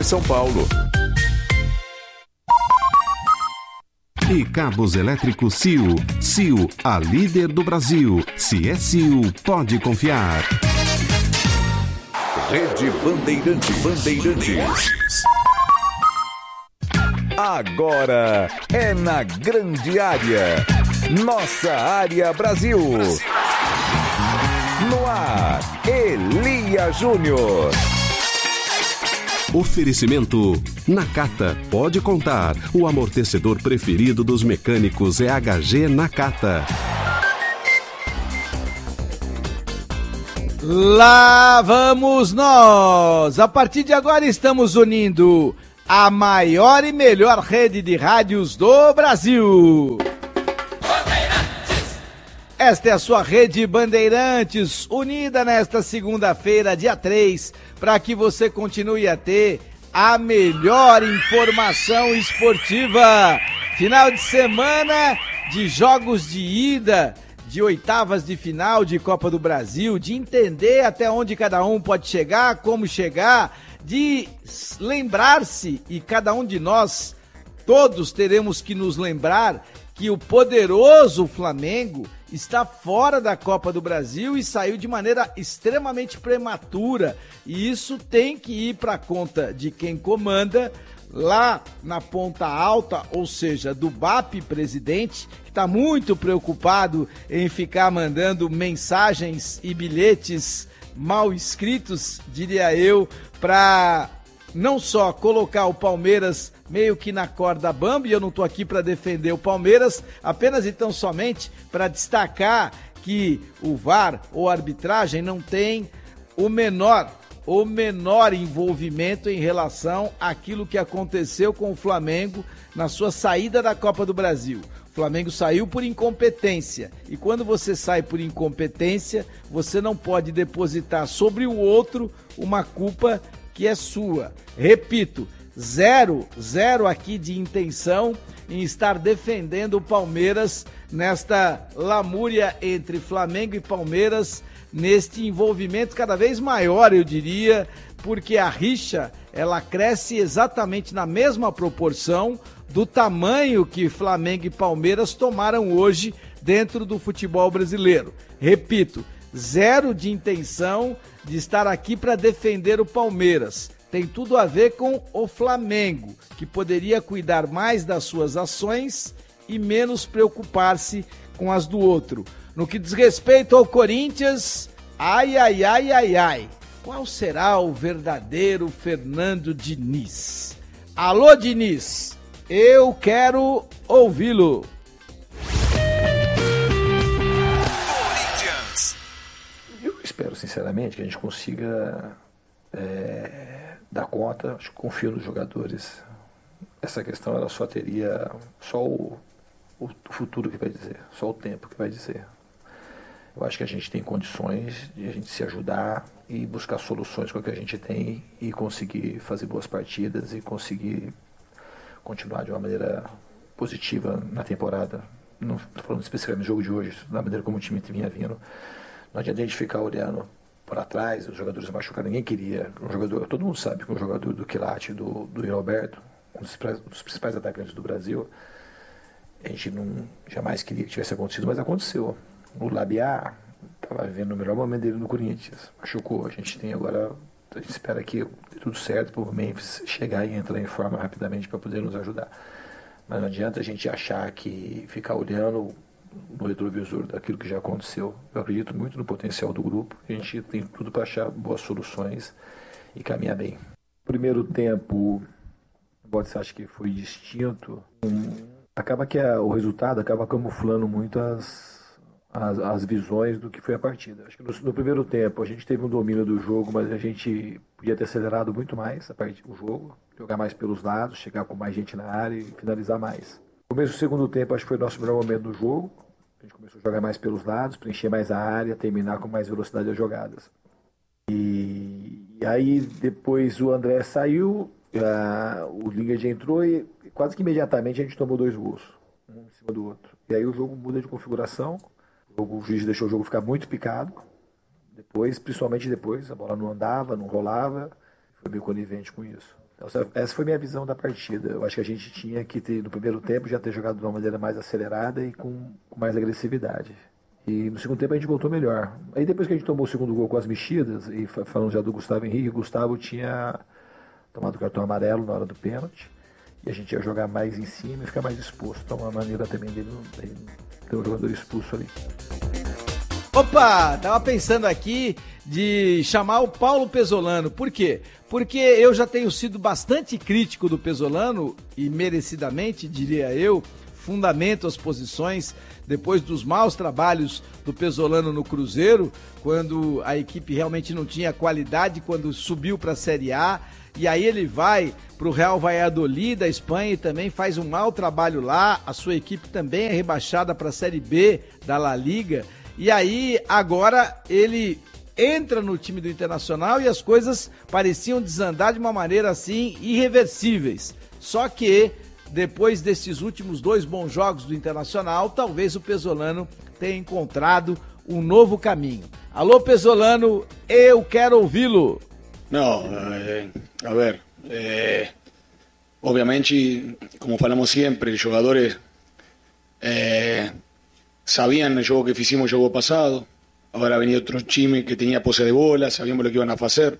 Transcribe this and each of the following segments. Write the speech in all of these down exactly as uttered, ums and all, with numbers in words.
São Paulo. E cabos elétricos C I O. C I O, a líder do Brasil. Se é C I O, pode confiar. Rede Bandeirantes. Bandeirantes. Agora é na grande área. Nossa área Brasil. No ar, Elia Júnior. Oferecimento Nakata, pode contar. O amortecedor preferido dos mecânicos é H G Nakata. Lá vamos nós! A partir de agora estamos unindo a maior e melhor rede de rádios do Brasil. Esta é a sua Rede Bandeirantes, unida nesta segunda-feira, dia três, para que você continue a ter a melhor informação esportiva. Final de semana de jogos de ida, de oitavas de final de Copa do Brasil, de entender até onde cada um pode chegar, como chegar, de lembrar-se, e cada um de nós, todos teremos que nos lembrar que o poderoso Flamengo está fora da Copa do Brasil e saiu de maneira extremamente prematura. E isso tem que ir para conta de quem comanda lá na ponta alta, ou seja, do B A P presidente, que está muito preocupado em ficar mandando mensagens e bilhetes mal escritos, diria eu, para não só colocar o Palmeiras meio que na corda bamba, e eu não estou aqui para defender o Palmeiras, apenas então somente para destacar que o V A R ou arbitragem não tem o menor, o menor envolvimento em relação àquilo que aconteceu com o Flamengo na sua saída da Copa do Brasil. O Flamengo saiu por incompetência, e quando você sai por incompetência, você não pode depositar sobre o outro uma culpa que é sua. Repito, zero, zero aqui de intenção em estar defendendo o Palmeiras nesta lamúria entre Flamengo e Palmeiras, neste envolvimento cada vez maior, eu diria, porque a rixa, ela cresce exatamente na mesma proporção do tamanho que Flamengo e Palmeiras tomaram hoje dentro do futebol brasileiro. Repito, zero de intenção de estar aqui para defender o Palmeiras. Tem tudo a ver com o Flamengo, que poderia cuidar mais das suas ações e menos preocupar-se com as do outro. No que diz respeito ao Corinthians, ai, ai, ai, ai, ai. Qual será o verdadeiro Fernando Diniz? Alô, Diniz, eu quero ouvi-lo. Eu espero, sinceramente, que a gente consiga é, dar conta. Acho que confio nos jogadores. Essa questão ela só teria só o, o futuro que vai dizer, só o tempo que vai dizer. Eu acho que a gente tem condições de a gente se ajudar e buscar soluções com o que a gente tem e conseguir fazer boas partidas e conseguir continuar de uma maneira positiva na temporada. Não estou falando especificamente do jogo de hoje, da maneira como o time vinha vindo. Não adianta a gente ficar olhando para trás, os jogadores machucados, ninguém queria. Um jogador, todo mundo sabe que um jogador do Quilate, do, do Roberto, um dos, um dos principais atacantes do Brasil, a gente não, jamais queria que tivesse acontecido, mas aconteceu. O Labiá estava vivendo o melhor momento dele no Corinthians, machucou. A gente tem agora, a gente espera que dê tudo certo para o Memphis chegar e entrar em forma rapidamente para poder nos ajudar. Mas não adianta a gente achar que ficar olhando no retrovisor daquilo que já aconteceu. Eu acredito muito no potencial do grupo. A gente tem tudo para achar boas soluções e caminhar bem. Primeiro tempo, embora você ache que foi distinto, acaba que a, o resultado acaba camuflando muito as, as, as visões do que foi a partida. Acho que no, no primeiro tempo a gente teve um domínio do jogo, mas a gente podia ter acelerado muito mais a part, o jogo, jogar mais pelos lados, chegar com mais gente na área e finalizar mais. No começo do segundo tempo acho que foi o nosso melhor momento do jogo. A gente começou a jogar mais pelos lados, preencher mais a área, terminar com mais velocidade as jogadas. E, e aí depois o André saiu, a, o Lingard entrou e quase que imediatamente a gente tomou dois gols, um em cima do outro. E aí o jogo muda de configuração, o, jogo, o juiz deixou o jogo ficar muito picado. Depois, principalmente depois, a bola não andava, não rolava, foi meio conivente com isso. Essa foi minha visão da partida. Eu acho que a gente tinha que ter, no primeiro tempo, já ter jogado de uma maneira mais acelerada e com, com mais agressividade. E no segundo tempo a gente voltou melhor. Aí depois que a gente tomou o segundo gol com as mexidas, e falando já do Gustavo Henrique, o Gustavo tinha tomado o cartão amarelo na hora do pênalti, e a gente ia jogar mais em cima e ficar mais exposto. Então uma maneira também dele ter um jogador expulso ali. Opa, tava pensando aqui de chamar o Paulo Pesolano. Por quê? Porque eu já tenho sido bastante crítico do Pesolano, e merecidamente, diria eu, fundamento as posições depois dos maus trabalhos do Pesolano no Cruzeiro, quando a equipe realmente não tinha qualidade, quando subiu para a Série A, e aí ele vai para o Real Valladolid da Espanha e também faz um mau trabalho lá, a sua equipe também é rebaixada para a Série B da La Liga, e aí agora ele entra no time do Internacional e as coisas pareciam desandar de uma maneira assim irreversíveis. Só que depois desses últimos dois bons jogos do Internacional, talvez o Pesolano tenha encontrado um novo caminho. Alô, Pesolano, eu quero ouvi-lo. Não, eh, a ver, eh, obviamente, como falamos sempre, os jogadores eh, sabían el juego que hicimos el juego pasado. Ahora ha venido otro time que tenía pose de bola, sabíamos lo que iban a hacer.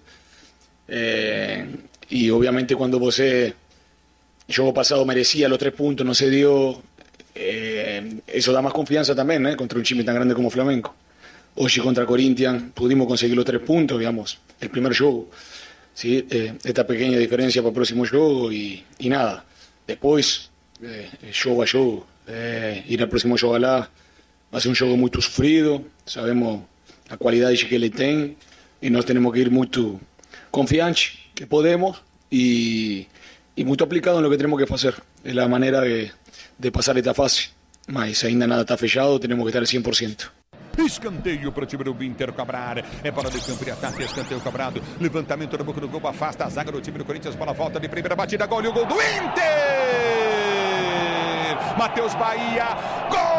Eh, y obviamente cuando você, el juego pasado merecía los tres puntos, no se dio, eh, eso da más confianza también, ¿eh? Contra un time tan grande como Flamengo. Hoy contra Corinthians pudimos conseguir los tres puntos, digamos, el primer juego. ¿Sí? Eh, esta pequeña diferencia para el próximo juego y, y nada. Después, eh, juego a juego, eh, ir al próximo juego lá. Va a ser un jogo muito sofrido, sabemos a qualidade que ele tem e nós temos que ir muito confiantes que podemos e, e muito aplicado no que temos que fazer. É a maneira de, de passar esta fase, mas ainda nada está fechado, temos que estar cem por cento. Escanteio para o time do Inter cobrar. É bola de campo de ataque, escanteio cobrado. Levantamento na boca do gol, afasta a zaga do time do Corinthians. Bola volta de primeira batida, gol e o gol do Inter! Matheus Bahia, gol!